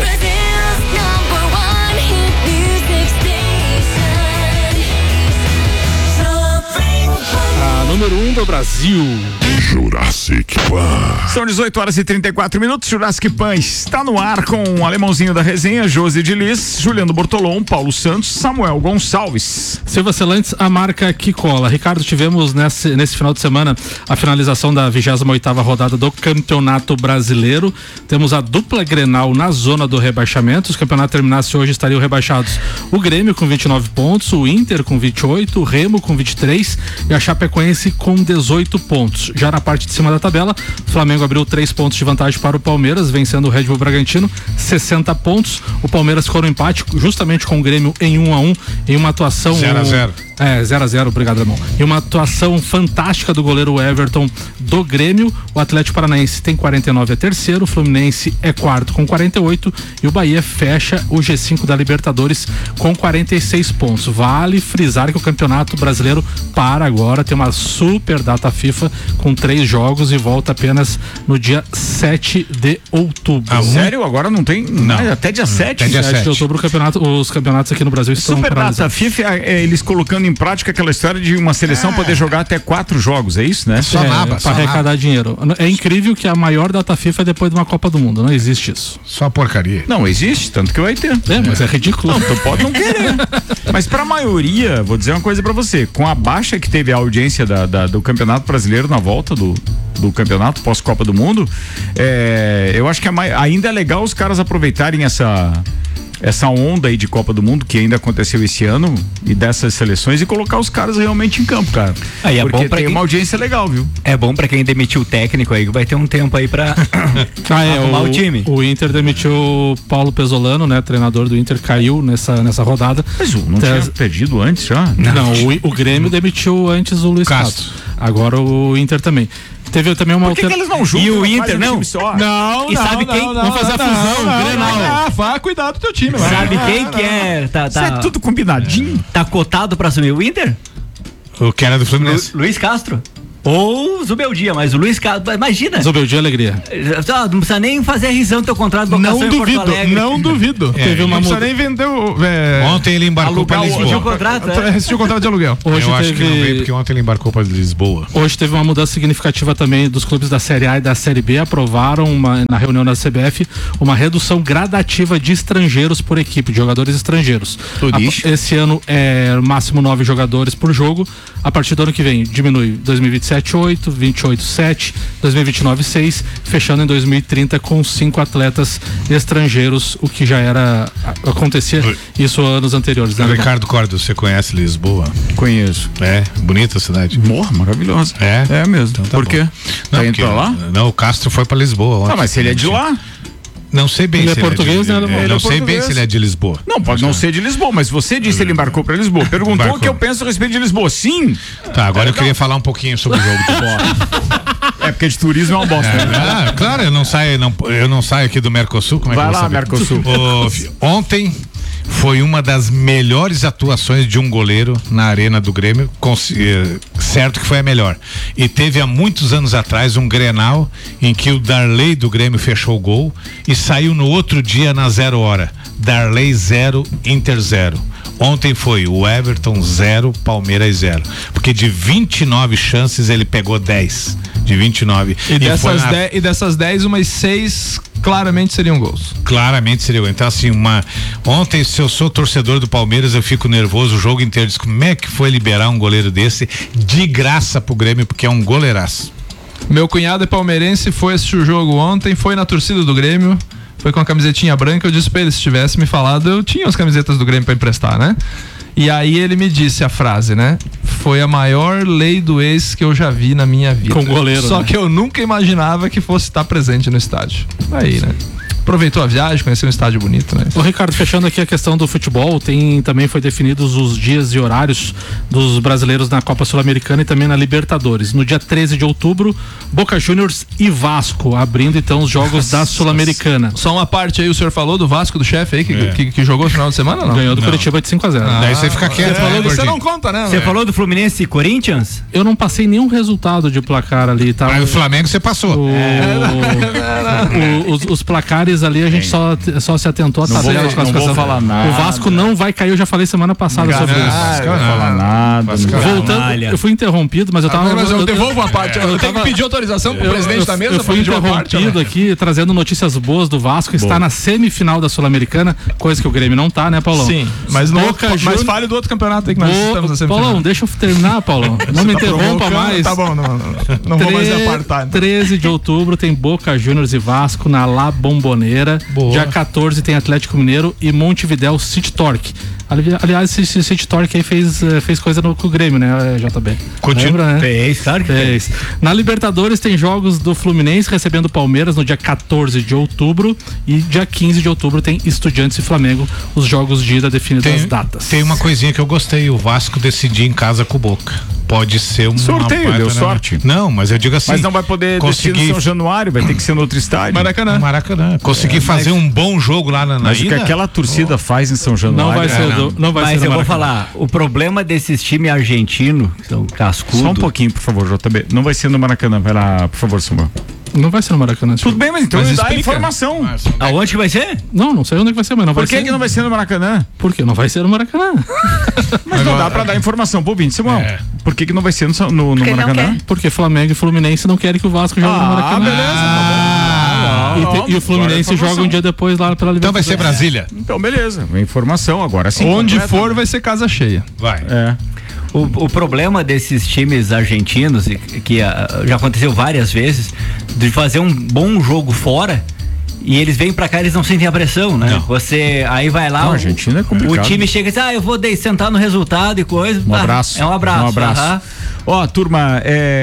Número 1 do Brasil. Jurassic Pan. São 18 horas e 34 minutos. Jurassic Pan está no ar com o alemãozinho da resenha, Josi de Liz, Juliano Bortolom, Paulo Santos, Samuel Gonçalves. Silva Celantes, a marca que cola. Ricardo, tivemos nesse final de semana a finalização da 28ª rodada do Campeonato Brasileiro. Temos a dupla Grenal na zona do rebaixamento. Se o campeonato terminasse hoje, estariam rebaixados o Grêmio com 29 pontos, o Inter com 28, o Remo com 23 e a Chapecoense com 18 pontos. Já na parte de cima da tabela. O Flamengo abriu 3 pontos de vantagem para o Palmeiras, vencendo o Red Bull Bragantino, 60 pontos. O Palmeiras ficou no empate justamente com o Grêmio em 1-1, em uma atuação 0-0. 0-0, obrigado, Ramon. E uma atuação fantástica do goleiro Everton do Grêmio. O Atlético Paranaense tem 49, é terceiro, o Fluminense é quarto com 48 e o Bahia fecha o G5 da Libertadores com 46 pontos. Vale frisar que o Campeonato Brasileiro para agora, tem uma super data FIFA com 3 jogos e volta apenas no dia 7 de outubro. Sério? Agora não tem? Não. Até dia 7? Até dia 7 de outubro os campeonatos aqui no Brasil estão super data FIFA, eles colocando em prática aquela história de uma seleção poder jogar até 4 jogos, é isso, né? Para arrecadar dinheiro. É incrível que a maior data FIFA é depois de uma Copa do Mundo, não existe isso. Só porcaria. Não existe, tanto que vai ter. Mas é ridículo. Não, tu pode não querer. Mas pra maioria, vou dizer uma coisa pra você, com a baixa que teve a audiência do Campeonato Brasileiro na volta do campeonato pós-Copa do Mundo, eu acho que ainda é legal os caras aproveitarem essa onda aí de Copa do Mundo que ainda aconteceu esse ano e dessas seleções e colocar os caras realmente em campo, cara. Aí porque bom pra tem uma audiência legal, viu? É bom pra quem demitiu o técnico aí, que vai ter um tempo aí pra arrumar o time. O Inter demitiu o Paulo Pesolano, né? Treinador do Inter, caiu nessa rodada. Mas não tinha perdido antes já? Não, o Grêmio demitiu antes o Luiz Castro. Agora o Inter também. Teve também uma Por que eles não juntam? E o Inter não? Não. E sabe quem? Vamos fazer a fusão, Grenal. Vá cuidar do teu time. Sabe quem que é? Isso é tudo combinadinho. Tá cotado pra assumir o Inter? O que era do Fluminense? Luiz Castro. Ou Zubeldia, mas o Luiz Castro, imagina. Zubeldia, alegria. Não precisa nem fazer a risão do teu contrato de locação em Porto Alegre. Não duvido. Teve uma não precisa nem vender Ontem ele embarcou para Lisboa. Rescindiu o contrato, Rescindiu o contrato de aluguel. Eu acho que não veio porque ontem ele embarcou para Lisboa. Hoje teve uma mudança significativa também dos clubes da Série A e da Série B. Aprovaram na reunião da CBF uma redução gradativa de estrangeiros por equipe, de jogadores estrangeiros. Esse ano é máximo 9 jogadores por jogo. A partir do ano que vem diminui 2027 8, 28 7, 2029 6, fechando em 2030 com 5 atletas estrangeiros, o que já acontecia isso anos anteriores, né? Ricardo Cordo, você conhece Lisboa? Conheço. É, bonita a cidade. Maravilhosa. É mesmo. Então, por quê? Tá indo pra lá? Não, o Castro foi pra Lisboa ontem. Mas se ele é de lá? Não sei bem se ele é português, né? Não sei bem se ele é de Lisboa. Não, pode não ser de Lisboa, mas você disse que ele embarcou para Lisboa. Perguntou o que eu penso a respeito de Lisboa. Sim. Tá, agora eu queria falar um pouquinho sobre o jogo de bola. Porque de turismo é uma bosta. Claro, eu não saio aqui do Mercosul. Como Vai lá, Mercosul. Ontem foi uma das melhores atuações de um goleiro na arena do Grêmio, certo que foi a melhor. E teve há muitos anos atrás um Grenal em que o Darley do Grêmio fechou o gol e saiu no outro dia na 0 hora. Darley 0, Inter 0. Ontem foi o Everton 0, Palmeiras 0. Porque de 29 chances ele pegou 10. De 29. E dessas 10, umas 6 claramente seriam gols. Claramente seriam. Então, assim, ontem, se eu sou torcedor do Palmeiras, eu fico nervoso o jogo inteiro. Diz, como é que foi liberar um goleiro desse de graça pro Grêmio, porque é um goleiraço. Meu cunhado é palmeirense, foi assistir o jogo ontem, foi na torcida do Grêmio, foi com a camisetinha branca. Eu disse pra ele, se tivesse me falado, eu tinha as camisetas do Grêmio pra emprestar, né? E aí ele me disse a frase, né? Foi a maior lei do ex que eu já vi na minha vida. Com goleiro. Só que eu nunca imaginava que fosse estar presente no estádio. Aí, né? Aproveitou a viagem, conheceu um estádio bonito, né? Ô Ricardo, fechando aqui a questão do futebol, também foi definidos os dias e horários dos brasileiros na Copa Sul-Americana e também na Libertadores. No dia 13 de outubro, Boca Juniors e Vasco, abrindo então os jogos da Sul-Americana. Só uma parte aí, o senhor falou do Vasco, do chefe aí, que jogou no final de semana, não? Ganhou do Curitiba de 5-0. Daí você fica quieto. Você não conta, né? Você falou do Fluminense e Corinthians? Eu não passei nenhum resultado de placar ali, tá? Mas o Flamengo você passou. Os placares ali a gente só se atentou a tabela de classificação. Não vou falar nada. O Vasco não vai cair, eu já falei semana passada sobre isso. Não vou falar nada. Voltando, eu fui interrompido, mas eu tava... Mas eu devolvo a parte. Eu tenho que pedir autorização pro presidente da mesa. Eu fui interrompido aqui, trazendo notícias boas do Vasco. Está na semifinal da Sul-Americana, coisa que o Grêmio não tá, né, Paulão? Sim, mas fale do outro campeonato aí que nós estamos na semifinal. Paulão, deixa eu terminar, Paulão. Não me interrompa mais. Tá bom, não vou mais apartar. 13 de outubro tem Boca Juniors e Vasco na La Bombonera. Dia 14 tem Atlético Mineiro e Montevidéu City Torque. Aliás, esse City Torque aí fez coisa com o Grêmio, né, JB? Continua, né? Fez, claro que fez. Na Libertadores tem jogos do Fluminense recebendo o Palmeiras no dia 14 de outubro e dia 15 de outubro tem Estudiantes e Flamengo, os jogos de ida definidos as datas. Tem uma coisinha que eu gostei, o Vasco decidir em casa com o Boca. Pode ser um sorteio, deu sorte. Não, mas eu digo assim. Mas não vai poder decidir em São Januário, vai ter que ser no outro estádio. Maracanã. Conseguir fazer um bom jogo lá na mas ida. O que aquela torcida faz em São Januário. Não vai mas ser eu vou falar, o problema desses times argentinos, que são cascudos. Só um pouquinho, por favor, JB. Não vai ser no Maracanã, vai lá, por favor, Samuel. Não vai ser no Maracanã. Tudo bem, mas então dá a informação. Aonde que vai ser? Não sei onde que vai ser, mas não vai ser. Por que não vai ser no Maracanã? Porque não vai ser no Maracanã. Mas não dá pra dar informação pro ouvinte, Samuel. Por que não vai ser no Maracanã? Porque Flamengo e Fluminense não querem que o Vasco jogue no Maracanã. Beleza. E o Fluminense joga um dia depois lá pela Libertadores. Então vai ser Brasília. Então beleza, informação agora sim. Onde for vai ser casa cheia. Vai. O problema desses times argentinos, que já aconteceu várias vezes, de fazer um bom jogo fora e eles vêm pra cá, eles não sentem a pressão, né? Não. Você aí vai lá, Argentina é complicado. O time chega e diz, eu vou sentar no resultado e coisa. Um abraço. É um abraço. Ó, turma,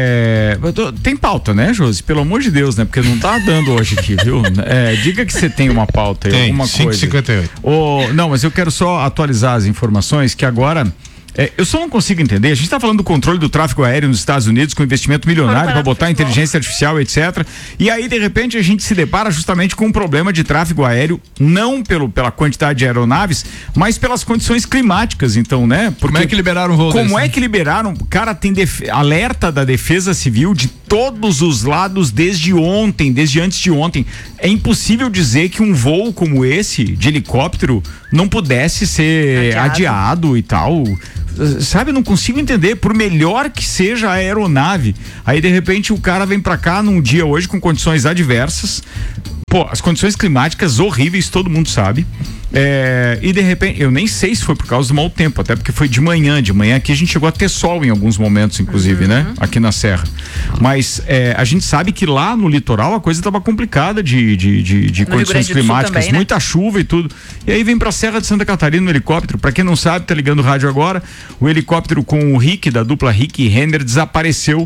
tem pauta, né, Josi? Pelo amor de Deus, né? Porque não tá dando hoje aqui, viu? Diga que você tem uma pauta aí, alguma coisa. 5h58. Não, mas eu quero só atualizar as informações que agora... eu só não consigo entender, a gente está falando do controle do tráfego aéreo nos Estados Unidos com investimento milionário para botar inteligência artificial, etc. E aí, de repente, a gente se depara justamente com um problema de tráfego aéreo, não pela quantidade de aeronaves, mas pelas condições climáticas, então, né? Porque como é que liberaram o voo Como é que liberaram? Cara, tem alerta da Defesa Civil de todos os lados desde antes de ontem. É impossível dizer que um voo como esse, de helicóptero, não pudesse ser adiado e tal. Sabe, eu não consigo entender, por melhor que seja a aeronave, aí de repente o cara vem pra cá num dia hoje com condições adversas, as condições climáticas horríveis, todo mundo sabe, e de repente, eu nem sei se foi por causa do mau tempo, até porque foi de manhã aqui a gente chegou a ter sol em alguns momentos, inclusive, né, aqui na Serra, mas a gente sabe que lá no litoral a coisa estava complicada de condições climáticas, também, né? Muita chuva e tudo, e aí vem pra Serra de Santa Catarina no helicóptero. Pra quem não sabe, tá ligando o rádio agora, o helicóptero com o Rick, da dupla Rick e Renner, desapareceu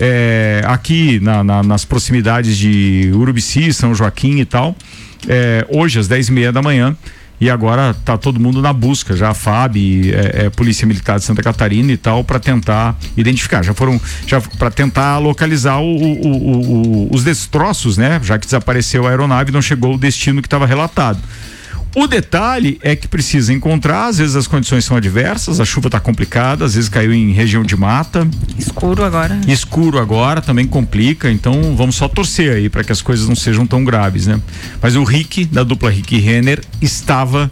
aqui nas proximidades de Urubici, São Joaquim e tal, hoje às 10h30 da manhã. E agora tá todo mundo na busca, já a FAB, Polícia Militar de Santa Catarina e tal, para tentar identificar. Já para tentar localizar os destroços, né? Já que desapareceu a aeronave, não chegou o destino que estava relatado. O detalhe é que precisa encontrar, às vezes as condições são adversas, a chuva está complicada, às vezes caiu em região de mata. Escuro agora também complica, então vamos só torcer aí para que as coisas não sejam tão graves, né? Mas o Rick, da dupla Rick e Renner, estava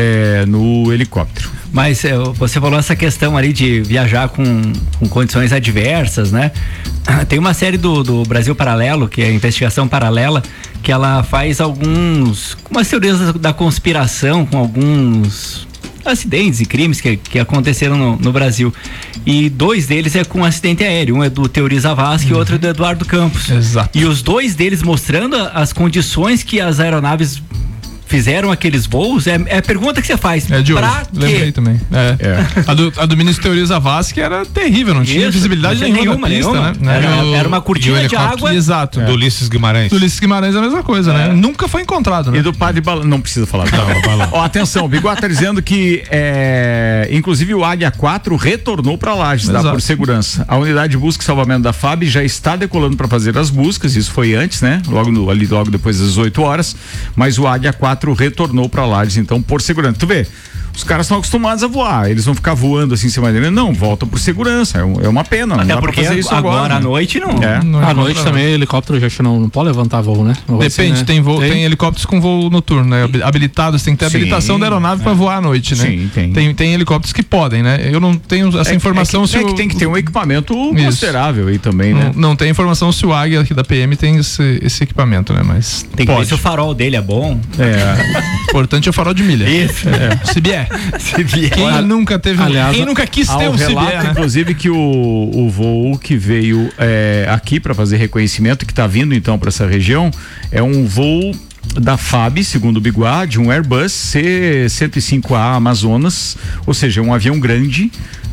no helicóptero. Mas você falou essa questão ali de viajar com condições adversas, né? Tem uma série do Brasil Paralelo, que é a Investigação Paralela, que ela faz algumas teorias da conspiração com alguns acidentes e crimes que aconteceram no Brasil. E 2 deles é com acidente aéreo. Um é do Teori Zavascki e outro é do Eduardo Campos. Exato. E os 2 deles mostrando as condições que as aeronaves fizeram aqueles voos, é a pergunta que você faz. De hoje, lembrei também. A do ministro Teori Zavascki era terrível, não tinha visibilidade nenhuma na pista, né? Era uma cortina de água. Exato. Do Ulisses Guimarães. Do Ulisses Guimarães é a mesma coisa, né? Nunca foi encontrado, né? E do padre Balão, não precisa falar. Ó, atenção, o Bigode tá dizendo que inclusive o Águia 4 retornou para Lages, tá? Por segurança. A unidade de busca e salvamento da FAB já está decolando para fazer as buscas, isso foi antes, né? Logo depois das 18 horas, mas o Águia 4 retornou para Lages, então, por segurança. Tu vê, os caras estão acostumados a voar, eles vão ficar voando assim em cima dele, não, volta por segurança, é uma pena, não dá pra fazer isso agora, à noite não. À noite também helicóptero já não pode levantar voo, né? Depende, tem helicópteros com voo noturno, né? Habilitados, tem que ter habilitação da aeronave para voar à noite, né? Sim, tem helicópteros que podem, né? Eu não tenho essa informação se que tem que ter um equipamento considerável aí também, né? Não tem informação se o Águia aqui da PM tem esse equipamento, né? Mas tem que ver se o farol dele é bom. Importante é o farol de milha. Isso. CBE. Quem nunca teve quem nunca quis ter um relato, CBE, né? Inclusive que o voo que veio aqui para fazer reconhecimento, que está vindo então para essa região, é um voo da FAB, segundo o Biguá, de um Airbus C-105A Amazonas, ou seja, um avião grande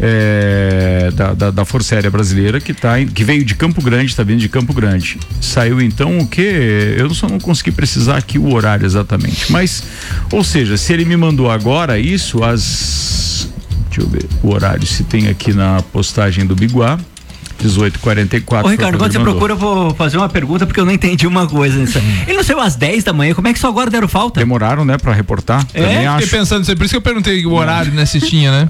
da Força Aérea Brasileira que veio de Campo Grande, está vindo de Campo Grande. Saiu então o quê? Eu só não consegui precisar aqui o horário exatamente, mas, ou seja, se ele me mandou agora isso, deixa eu ver o horário, se tem aqui na postagem do Biguá. 18h44. Ô Ricardo, quando você procura, eu vou fazer uma pergunta porque eu não entendi uma coisa nisso. Ele não saiu às 10 da manhã, como é que só agora deram falta? Demoraram, né, pra reportar? Também acho. Fiquei pensando, por isso que eu perguntei o horário, né, se tinha, né?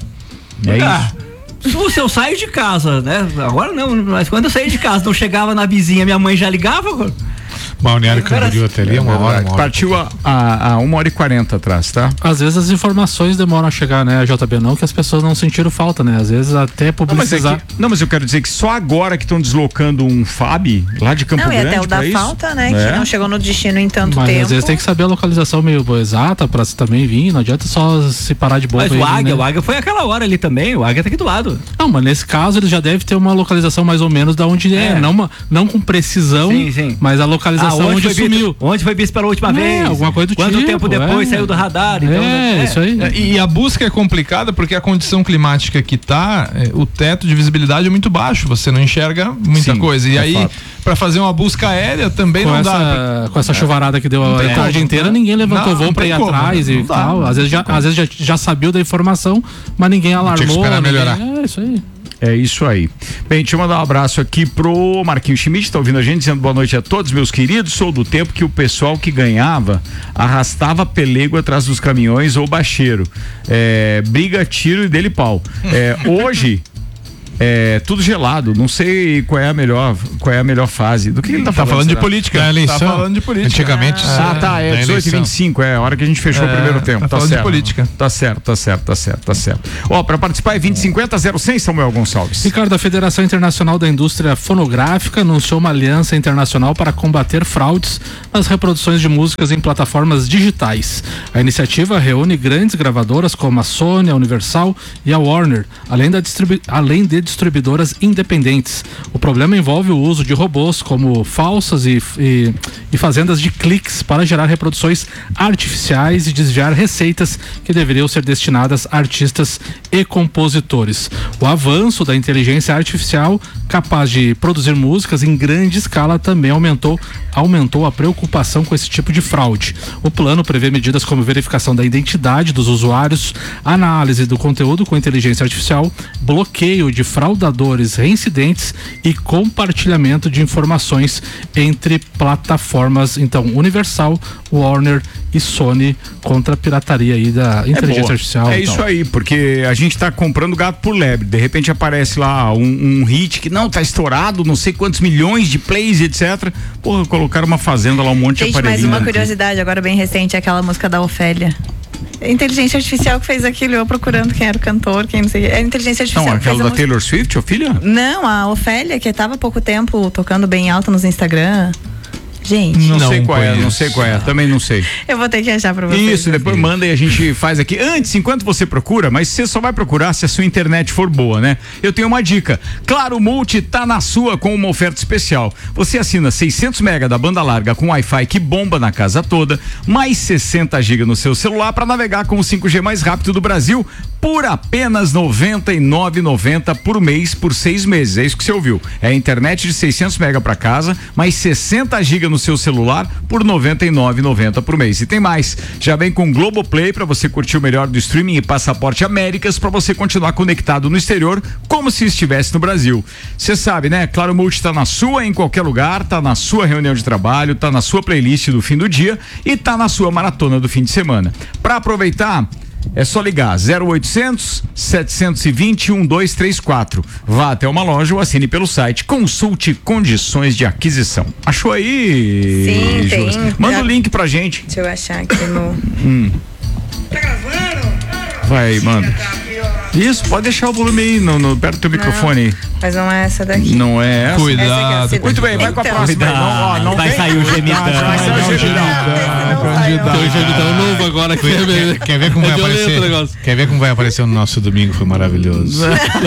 Se eu saio de casa, né? Agora não, mas quando eu saí de casa, não chegava na vizinha, minha mãe já ligava. Balneário Camboriú até ali é uma hora. Partiu a 1h40 atrás, tá? Às vezes as informações demoram a chegar, né, JB? Não que as pessoas não sentiram falta, né? Às vezes até publicizar. Mas eu quero dizer que só agora que estão deslocando um FAB lá de Campo Grande. Não, e até o da falta, né? Que não chegou no destino em tanto tempo. Mas às vezes tem que saber a localização meio exata pra também vir. Não adianta só se parar de boa. Mas o Águia foi aquela hora ali também. O Águia tá aqui do lado. Não, mas nesse caso ele já deve ter uma localização mais ou menos da onde é. Não com precisão, sim. Mas a localização onde sumiu. Onde foi visto pela última vez? Alguma coisa do Quanto tempo depois saiu do radar? Então, isso aí. E a busca é complicada porque a condição climática que tá, o teto de visibilidade é muito baixo, você não enxerga muita coisa. E aí, para fazer uma busca aérea também não dá. Com essa chuvarada que deu a tarde inteira, ninguém levantou voo pra ir atrás e tal. Às vezes já sabia da informação, mas ninguém alarmou. Tinha que esperar melhorar. Isso aí. É isso aí. Bem, deixa eu mandar um abraço aqui pro Marquinhos Schmidt, tá ouvindo a gente, dizendo boa noite a todos, meus queridos. Sou do tempo que o pessoal que ganhava arrastava pelego atrás dos caminhões ou bacheiro. Briga, tiro e dele pau. Hoje tudo gelado, não sei qual é a melhor fase. Do que ele tá falando? Falando de política. Tá falando de política. Antigamente. 18h25, a hora que a gente fechou o primeiro tempo. Tá falando de política. Tá certo. Ó, pra participar é 2050-0100, Samuel Gonçalves. Ricardo, a Federação Internacional da Indústria Fonográfica anunciou uma aliança internacional para combater fraudes nas reproduções de músicas em plataformas digitais. A iniciativa reúne grandes gravadoras como a Sony, a Universal e a Warner, além de distribuidoras independentes. O problema envolve o uso de robôs como falsas e fazendas de cliques para gerar reproduções artificiais e desviar receitas que deveriam ser destinadas a artistas e compositores. O avanço da inteligência artificial capaz de produzir músicas em grande escala também aumentou a preocupação com esse tipo de fraude. O plano prevê medidas como verificação da identidade dos usuários, análise do conteúdo com inteligência artificial, bloqueio de fraudadores reincidentes e compartilhamento de informações entre plataformas, então Universal, Warner e Sony, contra a pirataria aí da inteligência artificial. É isso aí, porque a gente tá comprando gato por lebre, de repente aparece lá um hit que não tá estourado, não sei quantos milhões de plays, etc. Porra, colocaram uma fazenda lá, um monte de aparelhinho. Mais uma curiosidade agora bem recente, aquela música da Ofélia. Inteligência artificial que fez aquilo, eu procurando quem era o cantor, quem não sei. É inteligência artificial. Não, aquela da Taylor Swift, Ofélia? Não, a Ofélia, que tava há pouco tempo tocando bem alto nos Instagram. Gente. Não sei qual é, também não sei. Eu vou ter que achar pra vocês. Isso, depois manda e a gente faz aqui. Antes, enquanto você procura, mas você só vai procurar se a sua internet for boa, né? Eu tenho uma dica. Claro Multi tá na sua com uma oferta especial. Você assina 600 mega da banda larga com Wi-Fi que bomba na casa toda, mais 60 GB no seu celular para navegar com o 5G mais rápido do Brasil por apenas R$ 99,90 por mês por 6 meses. É isso que você ouviu. É a internet de 600 mega para casa, mais 60 GB no seu celular por R$ 99,90 por mês. E tem mais, já vem com Globoplay para você curtir o melhor do streaming e Passaporte Américas para você continuar conectado no exterior como se estivesse no Brasil. Você sabe, né? Claro Multi tá na sua, em qualquer lugar, tá na sua reunião de trabalho, tá na sua playlist do fim do dia e tá na sua maratona do fim de semana. Para aproveitar, é só ligar 0800 720 1234. Vá até uma loja ou assine pelo site. Consulte condições de aquisição. Achou aí? Sim, tem. Manda o link pra gente. Deixa eu achar aqui no. Tá gravando? Vai, manda. Isso, pode deixar o volume aí perto do teu microfone aí. Mas não é essa daqui. Não é essa? Cuidado. Essa aqui é a cidade. Muito bem, vai com a Então. próxima. Não Vai tem? sair o gemidão. Vai sair o gemidão. Tem um gemidão novo agora que Quer ver como vai violento o aparecer? negócio. Quer ver como vai aparecer no nosso domingo? Foi maravilhoso.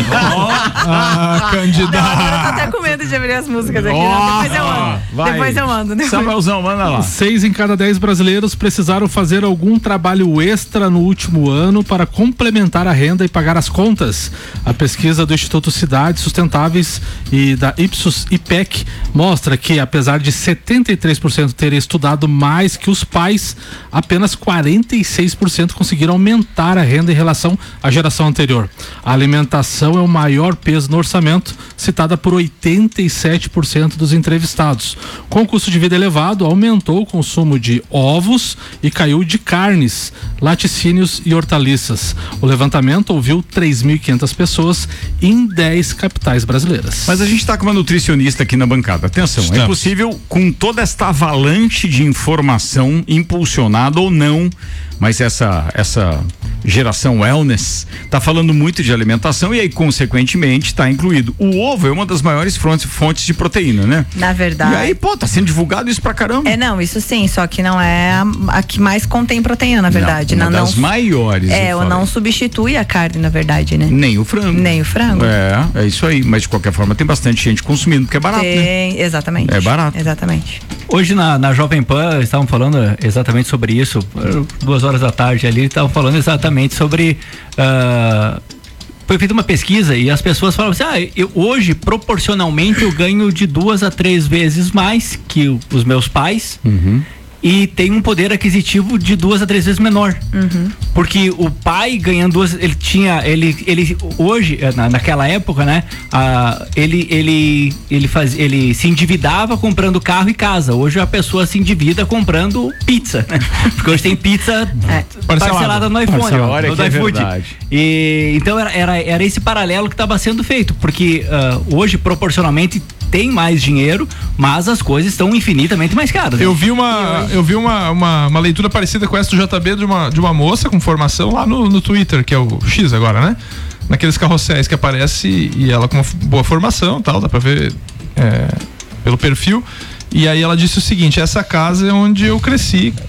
Candidato. Agora eu tô até com medo de abrir as músicas aqui. Depois eu mando. Vai. Depois eu mando. Samuelzão, manda lá. 6 em cada 10 brasileiros precisaram fazer algum trabalho extra no último ano para complementar a renda e pagar as contas. A pesquisa do Instituto Cidades Sustentáveis e da Ipsos IPEC mostra que, apesar de 73% terem estudado mais que os pais, apenas 46% conseguiram aumentar a renda em relação à geração anterior. A alimentação é o maior peso no orçamento, citada por 87% dos entrevistados. Com o custo de vida elevado, aumentou o consumo de ovos e caiu de carnes, laticínios e hortaliças. O levantamento ouviu 3.500 pessoas em 10 capitais brasileiras. Mas a gente está com uma nutricionista aqui na bancada. Atenção, é possível, com toda esta avalanche de informação, impulsionada ou não, mas essa geração wellness está falando muito de alimentação e aí, consequentemente, está incluído. O ovo é uma das maiores fontes de proteína, né? Na verdade. E aí, pô, tá sendo divulgado isso pra caramba. Não, isso sim, só que não é a que mais contém proteína, na verdade. Uma das maiores. Não substitui a carne, na verdade, né? Nem o frango. Nem o frango. É isso aí. Mas de qualquer forma tem bastante gente consumindo, porque é barato, né? Exatamente. É barato. Exatamente. Hoje na Jovem Pan estavam falando exatamente sobre isso, 2h da tarde ali, estavam falando exatamente sobre foi feita uma pesquisa e as pessoas falavam assim, hoje proporcionalmente eu ganho de 2 a 3 vezes mais que os meus pais. E tem um poder aquisitivo de 2 a 3 vezes menor. Porque o pai ganhando ele hoje, naquela época, né? Ele se endividava comprando carro e casa. Hoje a pessoa se endivida comprando pizza, né? Porque hoje tem pizza parcelada no iPhone, no iFood. E então era esse paralelo que estava sendo feito, porque hoje proporcionalmente tem mais dinheiro, mas as coisas estão infinitamente mais caras. Eu vi uma leitura parecida com essa do JB de uma moça com formação lá no Twitter, que é o X agora, né? Naqueles carrosséis que aparece e ela com uma boa formação, tal, dá pra ver pelo perfil. E aí ela disse o seguinte: essa casa é onde eu cresci